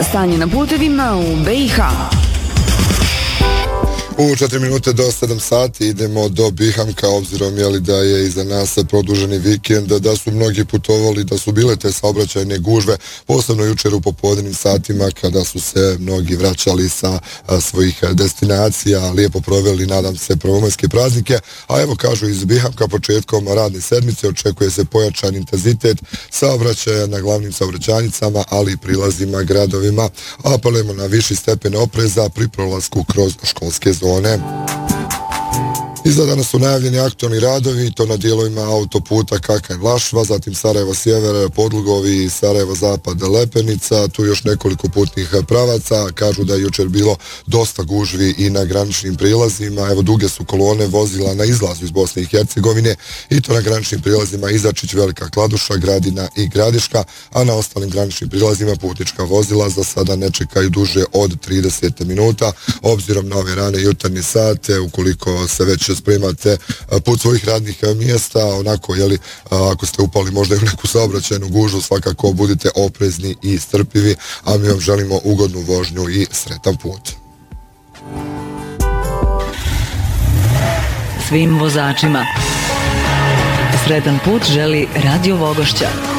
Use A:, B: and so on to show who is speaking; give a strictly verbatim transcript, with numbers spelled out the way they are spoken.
A: stanje na putevima u B i H.
B: U četiri minute do sedam sati idemo do Bihamka, obzirom jeli da je iza nas produženi vikend, da su mnogi putovali, da su bile te saobraćajne gužve, posebno jučer u popodnevnim satima kada su se mnogi vraćali sa a, svojih destinacija, lijepo proveli, nadam se, prvomajske praznike, a evo kažu iz Bihamka početkom radne sedmice očekuje se pojačan intenzitet saobraćaja na glavnim saobraćajnicama, ali i prilazima gradovima. Apelujemo na viši stepen opreza pri prolasku kroz školske zone. Iza danas su najavljeni aktualni radovi, to na dijelovima autoputa Kakanj-Vlašva, zatim Sarajevo-Sjever, Podlugovi i Sarajevo-Zapad-Lepenica, tu još nekoliko putnih pravaca, kažu da je jučer bilo dosta gužvi i na graničnim prilazima, evo duge su kolone vozila na izlazu iz Bosne i Hercegovine i to na graničnim prilazima Izačić, Velika Kladuša, Gradina i Gradiška, a na ostalim graničnim prilazima putnička vozila za sada ne čekaju duže od trideset minuta, obzirom na ove rane jutarnje sate, ukoliko se već spremate put svojih radnih mjesta, onako, jeli, ako ste upali možda i u neku saobraćajnu gužvu, svakako budite oprezni i strpljivi, a mi vam želimo ugodnu vožnju i sretan put.
C: Svim vozačima sretan put želi Radio Vogošća.